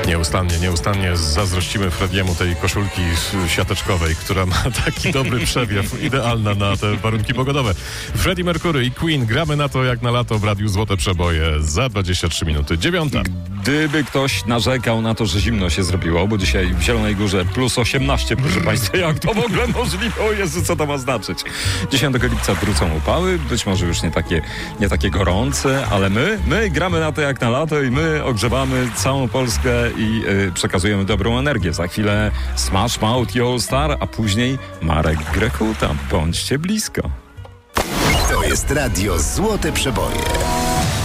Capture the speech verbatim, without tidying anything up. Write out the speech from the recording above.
Nieustannie, nieustannie zazdrościmy Frediemu tej koszulki siateczkowej, która ma taki dobry przewiew, idealna na te warunki pogodowe. Freddie Mercury i Queen, gramy na to jak na lato w Radiu Złote Przeboje za dwadzieścia trzy minuty. Dziewiąta. Gdyby ktoś narzekał na to, że zimno się zrobiło, bo dzisiaj w Zielonej Górze plus osiemnaście, proszę Państwa, jak to w ogóle możliwe? O Jezu, co to ma znaczyć? dziesiątego lipca wrócą upały, być może już nie takie, nie takie gorące, ale my, my gramy na to jak na lato i my ogrzewamy całą Polskę i y, przekazujemy dobrą energię. Za chwilę Smash Mouth i All Star, a później Marek Grekuta. Bądźcie blisko. To jest Radio Złote Przeboje.